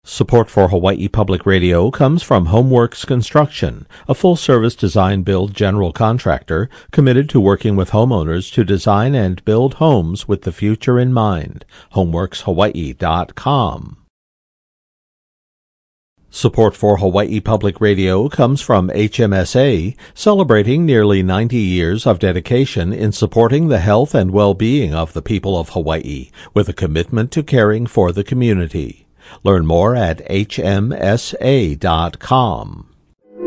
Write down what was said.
Support for Hawaii Public Radio comes from Homeworks Construction, a full-service design-build general contractor committed to working with homeowners to design and build homes with the future in mind. HomeworksHawaii.com. Support for Hawaii Public Radio comes from HMSA, celebrating nearly 90 years of dedication in supporting the health and well-being of the people of Hawaii, with a commitment to caring for the community. Learn more at hmsa.com.